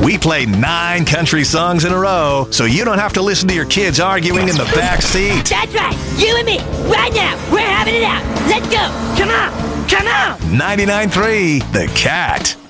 We play 9 country songs in a row, so you don't have to listen to your kids arguing in the back seat. That's right. You and me. Right now. We're having it out. Let's go. Come on. Come on. 99.3 The Cat.